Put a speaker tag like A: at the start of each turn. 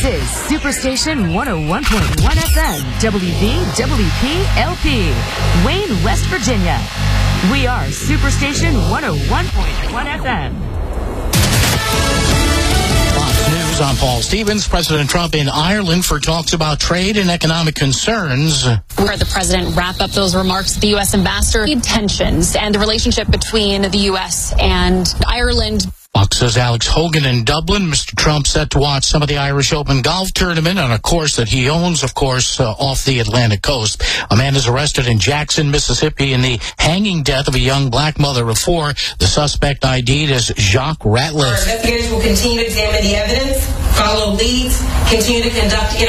A: is Superstation 101.1 FM, WVWP-LP, Wayne, West Virginia. We are Superstation 101.1 FM.
B: Fox News, I'm Paul Stevens. President Trump in Ireland for talks about trade and economic concerns.
C: We heard the president wrap up those remarks with the U.S. ambassador. Tensions and the relationship between the U.S. and Ireland.
B: Fox's Alex Hogan in Dublin. Mr. Trump set to watch some of the Irish Open golf tournament on a course that he owns, of course, off the Atlantic coast. A man is arrested in Jackson, Mississippi in the hanging death of a young black mother of four. The suspect ID'd as Jacques Ratliff.
D: Our investigators will continue to examine the evidence, follow leads, continue to conduct